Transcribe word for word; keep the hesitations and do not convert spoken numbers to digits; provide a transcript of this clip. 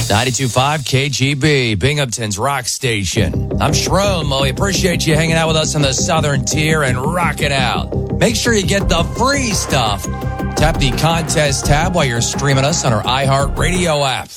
ninety-two point five K G B, Binghamton's rock station. I'm Shroom. Well, we appreciate you hanging out with us in the Southern Tier and rock it out. Make sure you get the free stuff. Tap the contest tab while you're streaming us on our iHeartRadio app.